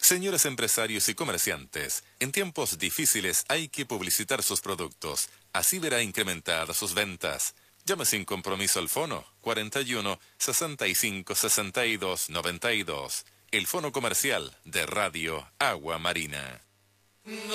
Señores empresarios y comerciantes, en tiempos difíciles hay que publicitar sus productos. Así verá incrementadas sus ventas. Llame sin compromiso al fono 41 65 62 92. El fono comercial de Radio Agua Marina.